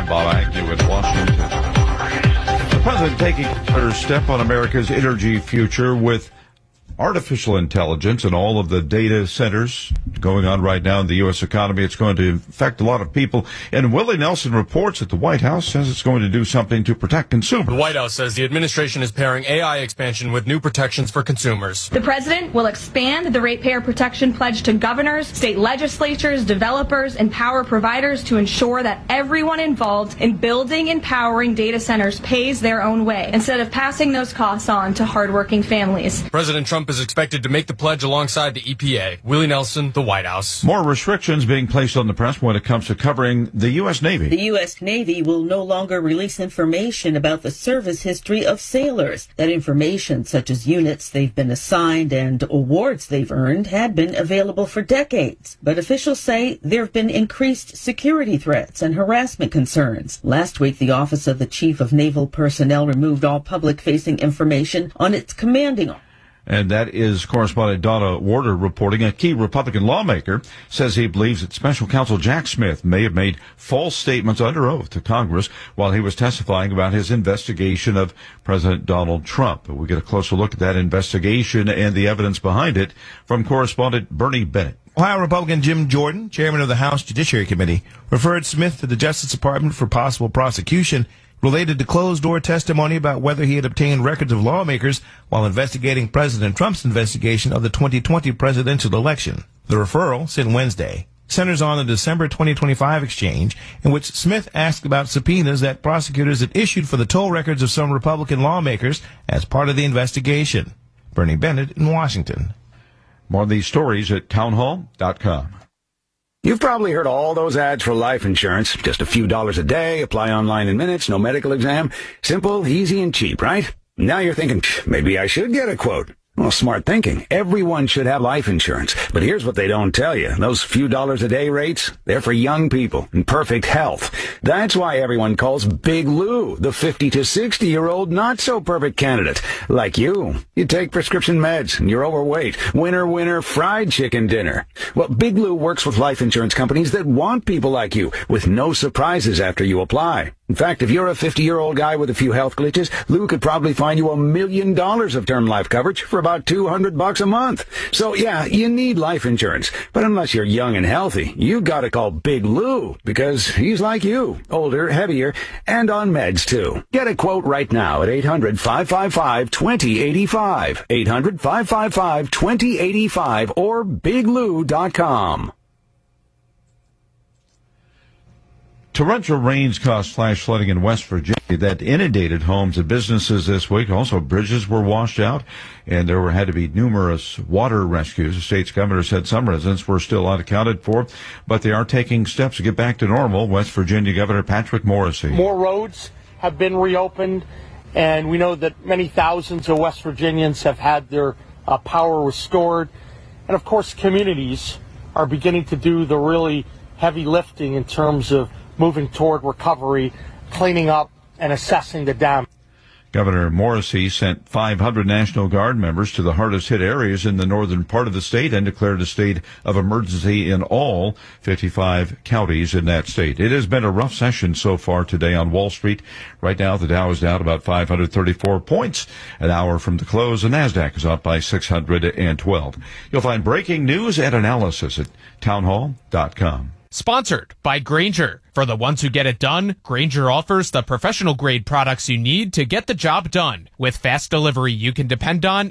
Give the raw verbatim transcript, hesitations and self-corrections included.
I'm Bob Agnew in Washington. The president taking another step on America's energy future with artificial intelligence and all of the data centers going on right now in the U S economy. It's going to affect a lot of people. And Willie Nelson reports that the White House says it's going to do something to protect consumers. The White House says the administration is pairing A I expansion with new protections for consumers. The president will expand the ratepayer protection pledge to governors, state legislatures, developers, and power providers to ensure that everyone involved in building and powering data centers pays their own way, instead of passing those costs on to hardworking families. President Trump is expected to make the pledge alongside the E P A. Willie Nelson, the White House. More restrictions being placed on the press when it comes to covering the U S. Navy. The U S. Navy will no longer release information about the service history of sailors. That information, such as units they've been assigned and awards they've earned, had been available for decades. But officials say there have been increased security threats and harassment concerns. Last week, the Office of the Chief of Naval Personnel removed all public-facing information on its commanding officer. And that is correspondent Donna Warder reporting. A key Republican lawmaker says he believes that Special Counsel Jack Smith may have made false statements under oath to Congress while he was testifying about his investigation of President Donald Trump. We'll get a closer look at that investigation and the evidence behind it from correspondent Bernie Bennett. Ohio Republican Jim Jordan, chairman of the House Judiciary Committee, referred Smith to the Justice Department for possible prosecution related to closed-door testimony about whether he had obtained records of lawmakers while investigating President Trump's investigation of the twenty twenty presidential election. The referral, sent Wednesday, centers on the December twenty twenty-five exchange in which Smith asked about subpoenas that prosecutors had issued for the toll records of some Republican lawmakers as part of the investigation. Bernie Bennett in Washington. More of these stories at townhall dot com. You've probably heard all those ads for life insurance. Just a few dollars a day, apply online in minutes, no medical exam. Simple, easy, and cheap, right? Now you're thinking, maybe I should get a quote. Well, smart thinking. Everyone should have life insurance. But here's what they don't tell you. Those few dollars a day rates, they're for young people in perfect health. That's why everyone calls Big Lou the fifty to sixty year old not so perfect candidate. Like you. You take prescription meds and you're overweight. Winner, winner, fried chicken dinner. Well, Big Lou works with life insurance companies that want people like you with no surprises after you apply. In fact, if you're a fifty-year-old guy with a few health glitches, Lou could probably find you a million dollars of term life coverage for about two hundred bucks a month. So yeah, you need life insurance. But unless you're young and healthy, you gotta call Big Lou because he's like you. Older, heavier, and on meds too. Get a quote right now at eight hundred, five five five, two zero eight five. eight hundred, five five five, two zero eight five or big lou dot com. Torrential rains caused flash flooding in West Virginia that inundated homes and businesses this week. Also, bridges were washed out, and there were, had to be numerous water rescues. The state's governor said some residents were still unaccounted for, but they are taking steps to get back to normal. West Virginia Governor Patrick Morrisey. More roads have been reopened, and we know that many thousands of West Virginians have had their uh, power restored. And, of course, communities are beginning to do the really heavy lifting in terms of moving toward recovery, cleaning up, and assessing the damage. Governor Morrisey sent five hundred National Guard members to the hardest-hit areas in the northern part of the state and declared a state of emergency in all fifty-five counties in that state. It has been a rough session so far today on Wall Street. Right now, the Dow is down about five hundred thirty-four points. An hour from the close, the NASDAQ is up by six hundred twelve. You'll find breaking news and analysis at townhall dot com. Sponsored by Grainger. For the ones who get it done, Grainger offers the professional grade products you need to get the job done. With fast delivery you can depend on